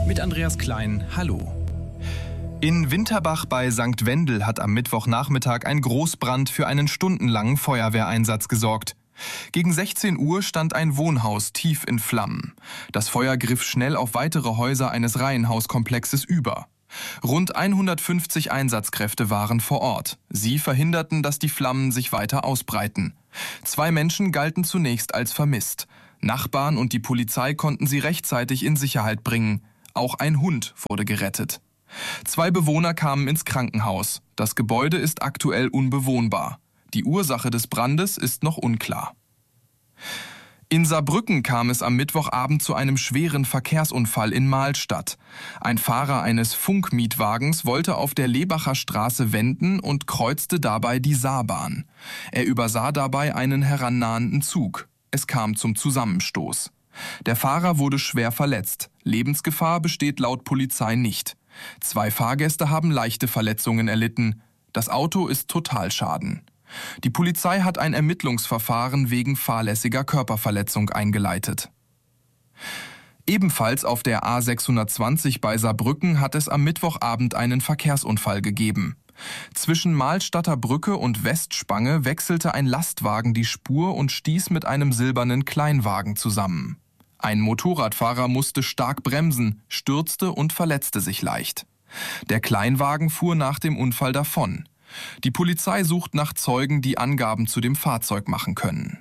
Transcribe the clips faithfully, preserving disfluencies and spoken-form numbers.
Mit Andreas Klein, hallo. In Winterbach bei Sankt Wendel hat am Mittwochnachmittag ein Großbrand für einen stundenlangen Feuerwehreinsatz gesorgt. Gegen sechzehn Uhr stand ein Wohnhaus tief in Flammen. Das Feuer griff schnell auf weitere Häuser eines Reihenhauskomplexes über. Rund hundertfünfzig Einsatzkräfte waren vor Ort. Sie verhinderten, dass die Flammen sich weiter ausbreiten. Zwei Menschen galten zunächst als vermisst. Nachbarn und die Polizei konnten sie rechtzeitig in Sicherheit bringen. Auch ein Hund wurde gerettet. Zwei Bewohner kamen ins Krankenhaus. Das Gebäude ist aktuell unbewohnbar. Die Ursache des Brandes ist noch unklar. In Saarbrücken kam es am Mittwochabend zu einem schweren Verkehrsunfall in Mahlstadt. Ein Fahrer eines Funkmietwagens wollte auf der Lebacher Straße wenden und kreuzte dabei die Saarbahn. Er übersah dabei einen herannahenden Zug. Es kam zum Zusammenstoß. Der Fahrer wurde schwer verletzt. Lebensgefahr besteht laut Polizei nicht. Zwei Fahrgäste haben leichte Verletzungen erlitten. Das Auto ist Totalschaden. Die Polizei hat ein Ermittlungsverfahren wegen fahrlässiger Körperverletzung eingeleitet. Ebenfalls auf der A sechshundertzwanzig bei Saarbrücken hat es am Mittwochabend einen Verkehrsunfall gegeben. Zwischen Mahlstadter Brücke und Westspange wechselte ein Lastwagen die Spur und stieß mit einem silbernen Kleinwagen zusammen. Ein Motorradfahrer musste stark bremsen, stürzte und verletzte sich leicht. Der Kleinwagen fuhr nach dem Unfall davon. Die Polizei sucht nach Zeugen, die Angaben zu dem Fahrzeug machen können.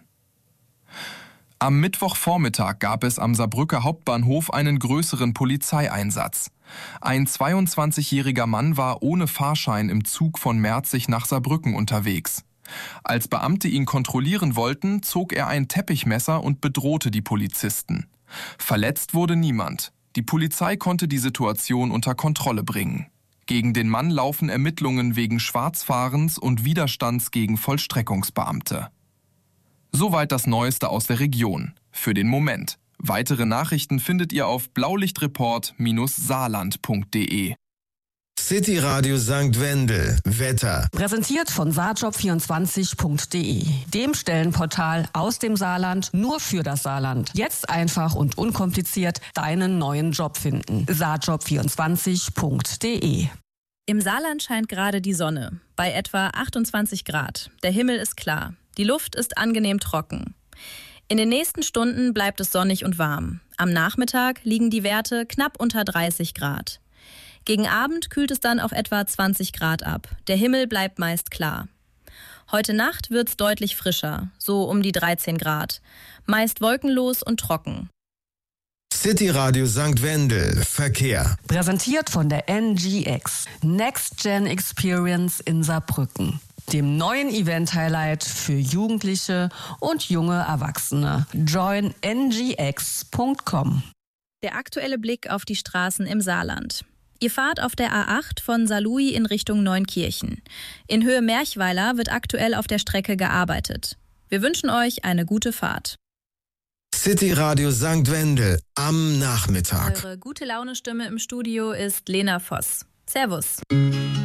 Am Mittwochvormittag gab es am Saarbrücker Hauptbahnhof einen größeren Polizeieinsatz. Ein zweiundzwanzigjähriger Mann war ohne Fahrschein im Zug von Merzig nach Saarbrücken unterwegs. Als Beamte ihn kontrollieren wollten, zog er ein Teppichmesser und bedrohte die Polizisten. Verletzt wurde niemand. Die Polizei konnte die Situation unter Kontrolle bringen. Gegen den Mann laufen Ermittlungen wegen Schwarzfahrens und Widerstands gegen Vollstreckungsbeamte. Soweit das Neueste aus der Region. Für den Moment. Weitere Nachrichten findet ihr auf blaulichtreport Bindestrich saarland punkt de. City Radio Sankt Wendel. Wetter. Präsentiert von saarjob vierundzwanzig punkt de, dem Stellenportal aus dem Saarland nur für das Saarland. Jetzt einfach und unkompliziert deinen neuen Job finden. saarjob vierundzwanzig punkt de. Im Saarland scheint gerade die Sonne, bei etwa achtundzwanzig Grad. Der Himmel ist klar. Die Luft ist angenehm trocken. In den nächsten Stunden bleibt es sonnig und warm. Am Nachmittag liegen die Werte knapp unter dreißig Grad. Gegen Abend kühlt es dann auf etwa zwanzig Grad ab. Der Himmel bleibt meist klar. Heute Nacht wird's deutlich frischer, so um die dreizehn Grad. Meist wolkenlos und trocken. City Radio Sankt Wendel. Verkehr. Präsentiert von der N G X, Next Gen Experience in Saarbrücken, dem neuen Event-Highlight für Jugendliche und junge Erwachsene. join n g x punkt com. Der aktuelle Blick auf die Straßen im Saarland. Ihr fahrt auf der A acht von Saarlouis in Richtung Neunkirchen. In Höhe Merchweiler wird aktuell auf der Strecke gearbeitet. Wir wünschen euch eine gute Fahrt. City Radio Sankt Wendel am Nachmittag. Eure gute Laune-Stimme im Studio ist Lena Voss. Servus.